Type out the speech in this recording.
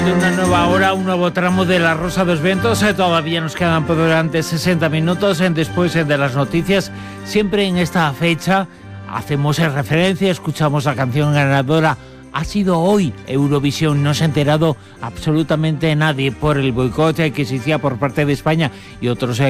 Una nueva hora, un nuevo tramo de La Rosa dos Vientos. Todavía nos quedan por delante 60 minutos después de las noticias. Siempre en esta fecha hacemos referencia, escuchamos la canción ganadora. Ha sido hoy Eurovisión, no se ha enterado absolutamente nadie por el boicot que existía por parte de España y otros